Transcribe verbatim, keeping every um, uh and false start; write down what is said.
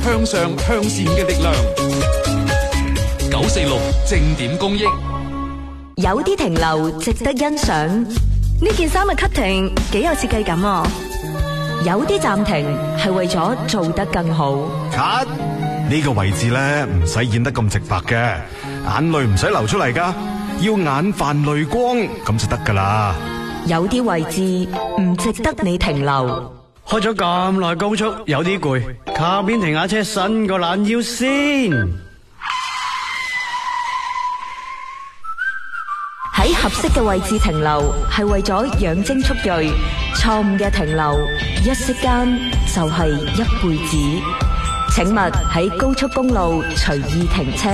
向上向善嘅力量。九四六正點公益。 有啲停留值得欣賞，呢件衫嘅 cutting 幾有設計感啊！有啲暫停係為咗做得更好。 cut 呢個位置咧唔使演得咁直白嘅，眼淚唔使流出嚟噶，要眼泛淚光咁就得噶啦。 有啲位置唔值得你停留。 開咗咁耐高速，有啲攰，靠邊停下車，伸個懶腰先。 喺合適嘅位置停留，係為咗養精蓄銳。錯誤嘅停留，一息間就係一輩子。請勿喺高速公路隨意停車。